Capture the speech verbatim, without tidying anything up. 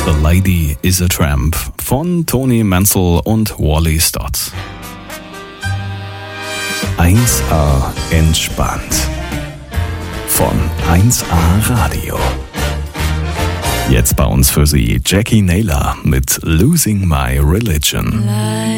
The Lady is a Tramp von Tony Mansell und Wally Stott. eins A entspannt von eins A Radio. Jetzt bei uns für Sie Jackie Naylor mit Losing My Religion.